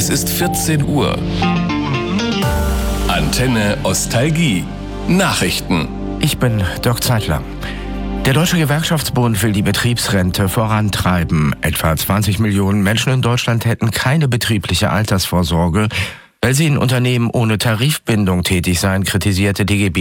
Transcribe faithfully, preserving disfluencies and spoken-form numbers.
Es ist vierzehn Uhr. Antenne Ostalgie. Nachrichten. Ich bin Dirk Zeitler. Der Deutsche Gewerkschaftsbund will die Betriebsrente vorantreiben. Etwa zwanzig Millionen Menschen in Deutschland hätten keine betriebliche Altersvorsorge, weil sie in Unternehmen ohne Tarifbindung tätig seien, kritisierte D G B